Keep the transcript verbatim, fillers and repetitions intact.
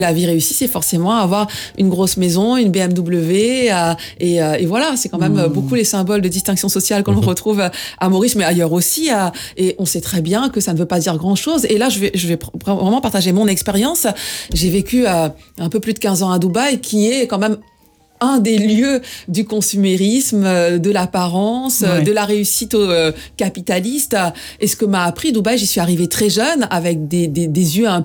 La vie réussie, c'est forcément avoir une grosse maison, une B M W, euh, et, euh, et voilà, c'est quand même mmh. beaucoup les symboles de distinction sociale qu'on mmh. retrouve à Maurice, mais ailleurs aussi. Euh, et on sait très bien que ça ne veut pas dire grand-chose. Et là, je vais, je vais vraiment partager mon expérience. J'ai vécu euh, un peu plus de quinze ans à Dubaï, qui est quand même un des lieux du consumérisme, de l'apparence, ouais. de la réussite euh, capitaliste. Et ce que m'a appris Dubaï, j'y suis arrivée très jeune, avec des, des, des yeux un